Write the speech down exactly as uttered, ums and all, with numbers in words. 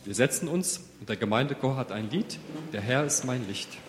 Wir setzen uns und der Gemeindechor hat ein Lied, der Herr ist mein Licht.